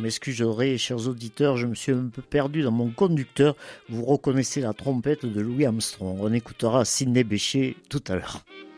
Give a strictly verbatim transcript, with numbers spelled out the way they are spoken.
m'excuserez, chers auditeurs, je me suis un peu perdu dans mon conducteur. Vous reconnaissez la trompette de Louis Armstrong. On écoutera Sidney Bechet tout à l'heure.